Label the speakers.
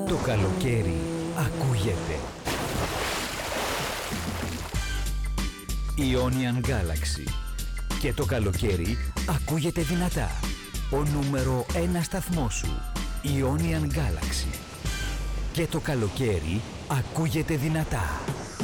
Speaker 1: Το καλοκαίρι ακούγεται. Ionian Galaxy. Και το καλοκαίρι ακούγεται δυνατά. Ο νούμερο 1 σταθμός σου. Ionian Galaxy. Και το καλοκαίρι ακούγεται δυνατά.